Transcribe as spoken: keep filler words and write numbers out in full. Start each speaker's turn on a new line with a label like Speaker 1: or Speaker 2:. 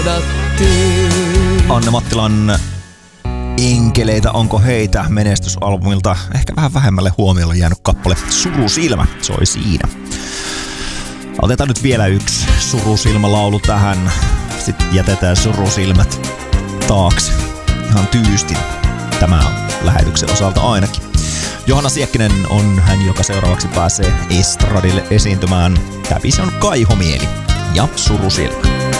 Speaker 1: Anne Mattilan Enkeleitä, onko heitä menestysalbumilta ehkä vähän vähemmälle huomiolle jäänyt kappale Surusilmä soi siinä. Otetaan nyt vielä yksi Surusilmä-laulu tähän. Sitten jätetään Surusilmät taakse. Ihan tyystin. Tämä on lähetyksen osalta ainakin. Johanna Siekkinen on hän, joka seuraavaksi pääsee estradille esiintymään. Tämä biisi on Kaihomieli ja Surusilmä.